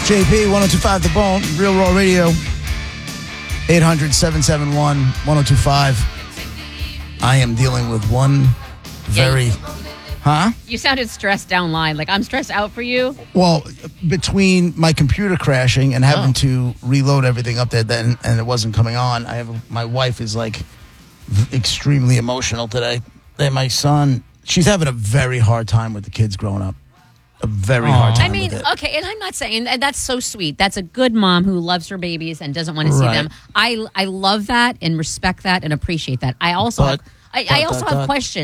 JP, 1025 The Bone, Real Raw Radio, 800-771-1025. I am dealing with one very... Huh? You sounded stressed down line. Like, I'm stressed out for you. Well, between my computer crashing and having to reload everything up there then, and it wasn't coming on, my wife is like extremely emotional today. And my son, she's having a very hard time with the kids growing up. A very hard time. I mean, with it. okay, and I'm not saying and that's so sweet. That's a good mom who loves her babies and doesn't want to see them. I love that and respect that and appreciate that. I also have questions.